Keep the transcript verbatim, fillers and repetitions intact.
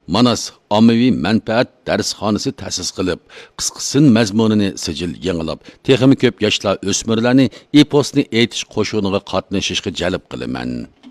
Manas ommaviy manfaat darsxonasi ta'sis qilib, qisqasin mazmunini sijil yangilab, texmi ko'p yoshlar o'smirlarni eposni aytish qo'shig'iga qatnashishga jalb qilaman.